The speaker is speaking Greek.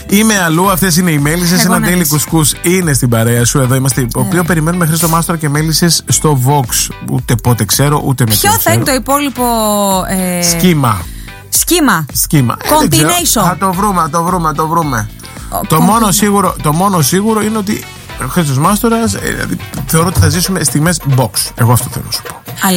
Είμαι αλλού, αυτές είναι οι Μέλισσες. Ένα daily κουσκούς είναι στην παρέα σου. Εδώ είμαστε. Το οποίο περιμένουμε Χρήστο Μάστορα και Μέλισσες στο Vox. Ούτε πότε ξέρω, ούτε με ποιο θα είναι το υπόλοιπο Σχήμα. Combination. Θα το βρούμε. Το μόνο σίγουρο είναι ότι ο Χρήστος Μάστορας θεωρώ ότι θα ζήσουμε στιγμές box. Εγώ αυτό θέλω να σου πω.